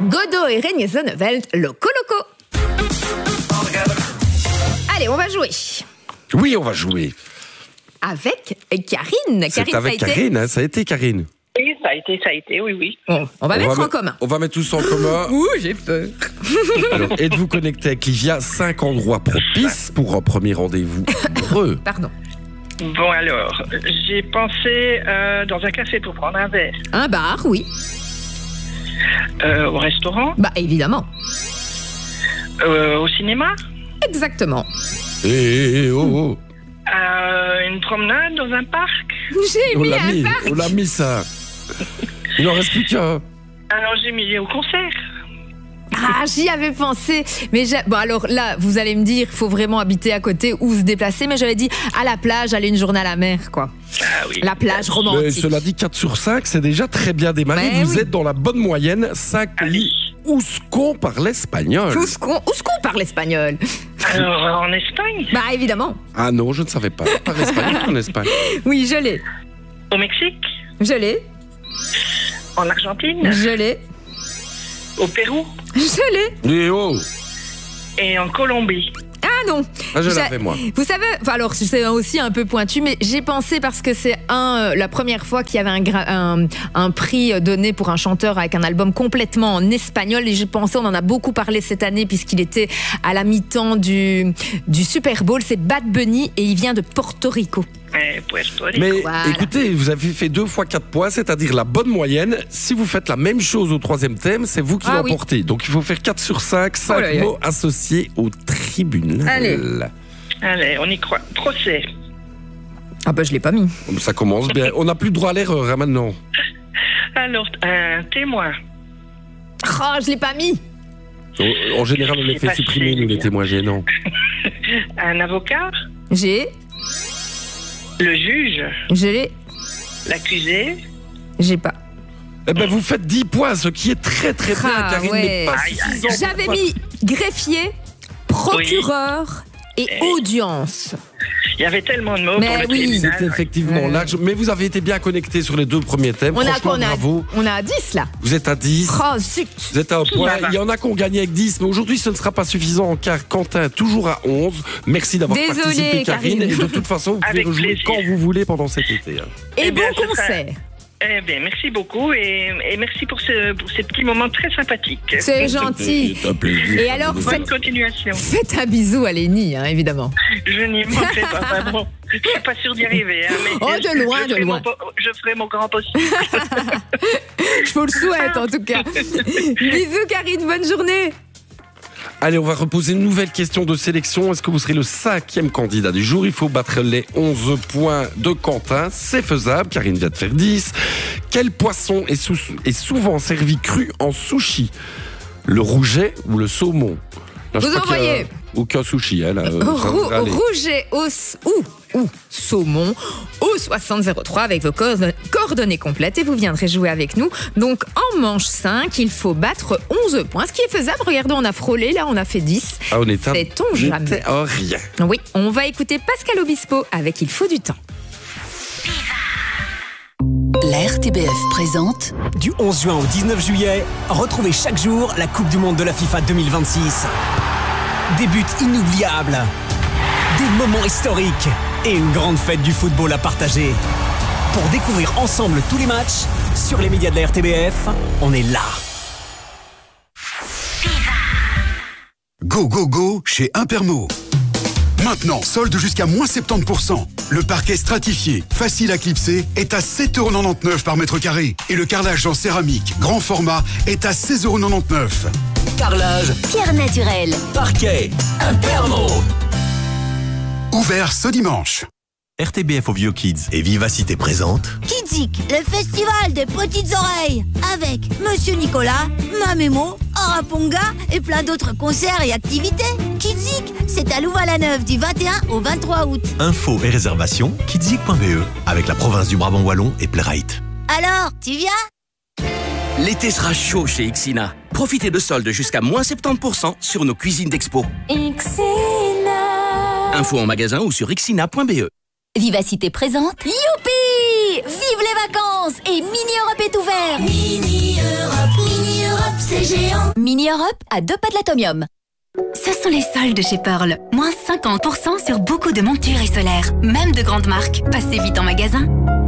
Godot et René Zonneveld, Loco Loco. Allez, on va jouer. Oui, on va jouer. Avec Karine. C'est avec Karine, hein, ça a été Karine. Oui, ça a été, oui. Bon, on va mettre en commun. On va mettre tous en commun. Ouh, j'ai peur. Alors, êtes-vous connecté avec Livia? 5 endroits propices pour un premier rendez-vous heureux. Pardon. Bon alors, j'ai pensé dans un café pour prendre un verre. Un bar, oui. Au restaurant. Bah, évidemment. Au cinéma. Exactement. Oh. Une promenade dans un parc. J'ai mis un parc. On l'a mis ça. Il n'en reste plus qu'un. Alors j'ai mis au concert. Ah, j'y avais pensé. Mais bon, alors là, vous allez me dire, il faut vraiment habiter à côté ou se déplacer. Mais j'avais dit à la plage, aller une journée à la mer, quoi. Ah oui. La plage romantique. Mais cela dit, 4 sur 5, c'est déjà très bien démarré. Mais vous oui. êtes dans la bonne moyenne. 5 pays où ce qu'on parle espagnol. Où est-ce qu'on parle espagnol? Alors en Espagne. Bah, évidemment. Ah non, je ne savais pas. Par espagnol en Espagne. Oui, je l'ai. Au Mexique. Je l'ai. En Argentine. Je l'ai. Au Pérou. Je l'ai. Et oh. Et en Colombie. Ah non. Ah, je l'avais, moi. Vous savez, enfin, alors c'est aussi un peu pointu, mais j'ai pensé parce que c'est la première fois qu'il y avait un prix donné pour un chanteur avec un album complètement en espagnol, et j'ai pensé, on en a beaucoup parlé cette année puisqu'il était à la mi-temps du Super Bowl, c'est Bad Bunny et il vient de Porto Rico. Puerto Rico. Mais Voilà. écoutez, vous avez fait 2 fois 4 points, c'est-à-dire la bonne moyenne. Si vous faites la même chose au 3e thème, c'est vous qui Ah oui. l'emportez. Donc il faut faire 4 sur 5, 5 Oh là là. mots associés au tribunal. Allez, on y croit. Procès. Ah bah je l'ai pas mis. Ça commence bien. On n'a plus le droit à l'erreur hein, maintenant. Alors, un témoin. Oh, je l'ai pas mis. En général, on les fait supprimer, nous, les témoins gênants. Un avocat. J'ai. Le juge. Je l'ai. L'accusé. J'ai pas. Eh ben, vous faites 10 points, ce qui est très très bien, Ah, Karine, ouais. mais pas Aïe, aïe. suffisant. J'avais mis greffier, procureur et audience. Il y avait tellement de mots Mais pour le oui. tribunal. C'est effectivement large, mais vous avez été bien connecté sur les 2 premiers thèmes. Franchement, bravo. On a 10 là. Vous êtes à 10. Oh zut. Vous êtes à un point. Ça va. Il y en a qui ont gagné avec 10, mais aujourd'hui, ce ne sera pas suffisant car Quentin, toujours à 11. Merci d'avoir Désolée, participé, Karine. Karine. Et de toute façon, vous pouvez Avec rejouer plaisir. quand vous voulez pendant cet été. hein. Et Eh bon bien, ce sera- concert. Eh bien, merci beaucoup et merci pour ces petits moments très sympathiques. C'est gentil. C'est un plaisir. Et alors, Bonne continuation. faites un bisou à Lénie, hein, évidemment. Je n'y manquerai pas, vraiment. Je suis pas sûre d'y arriver. Hein, mais Oh, de loin, je de ferai loin. je ferai mon grand possible. Je vous le souhaite en tout cas. Bisous Karine, bonne journée. Allez, on va reposer une nouvelle question de sélection. Est-ce que vous serez le 5e candidat du jour? Il faut battre les 11 points de Quentin. C'est faisable. Karine vient de faire 10. Quel poisson est souvent servi cru en sushi? Le rouget ou le saumon? Là, je Vous crois qu'il y a envoyez. aucun sushi. Hein, là, ça devrait aller. Rouget ou saumon au 6003 avec vos coordonnées complètes et vous viendrez jouer avec nous. Donc en manche 5, il faut battre 11 points, ce qui est faisable. Regardez, on a frôlé, là on a fait 10. Ah, on est à Sait-on jamais. rien. Oui, on va écouter Pascal Obispo avec Il faut du temps. La RTBF présente Du 11 juin au 19 juillet, retrouvez chaque jour la Coupe du Monde de la FIFA 2026. Des buts inoubliables, des moments historiques et une grande fête du football à partager. Pour découvrir ensemble tous les matchs, sur les médias de la RTBF, on est là. Go, go, go chez Impermo. Maintenant, solde jusqu'à moins 70%. Le parquet stratifié, facile à clipser, est à 7,99€ par mètre carré. Et le carrelage en céramique, grand format, est à 16,99€. Carrelage, Pierre Naturel. parquet, Impermo. Ouvert ce dimanche. RTBF au Vieux Kids et Vivacité présente Kidzik, le festival des petites oreilles, avec Monsieur Nicolas, Mamémo, Araponga et plein d'autres concerts et activités. Kidzik, c'est à Louvain-la-Neuve du 21 au 23 août. info et réservation kidzik.be avec la province du Brabant Wallon et Playrite. Alors, tu viens? L'été sera chaud chez Ixina. Profitez de soldes jusqu'à moins 70% sur nos cuisines d'expo. Info en magasin ou sur ixina.be. Vivacité présente. Youpi! Vive les vacances et Mini Europe est ouvert! Mini Europe, c'est géant. Mini Europe à 2 pas de l'atomium. Ce sont les soldes chez Pearl. Moins 50% sur beaucoup de montures et solaires. Même de grandes marques. Passez vite en magasin.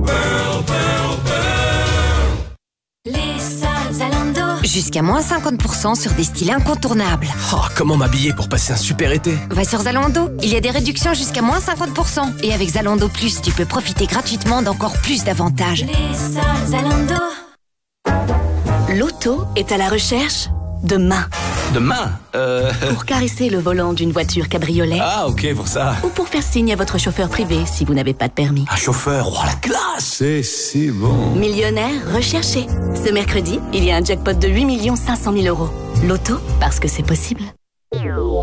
Les soldes Zalando. Jusqu'à moins 50% sur des styles incontournables. Oh, comment m'habiller pour passer un super été? Va sur Zalando. Il y a des réductions jusqu'à moins 50%. Et avec Zalando Plus, tu peux profiter gratuitement d'encore plus d'avantages. Les soldes Zalando. L'auto est à la recherche de mains. De main Pour caresser le volant d'une voiture cabriolet. Ah, ok, pour ça. Ou pour faire signe à votre chauffeur privé si vous n'avez pas de permis. Un chauffeur, oh la classe! C'est si bon. Millionnaire recherché. Ce mercredi, il y a un jackpot de 8 500 000 €. L'auto, parce que c'est possible.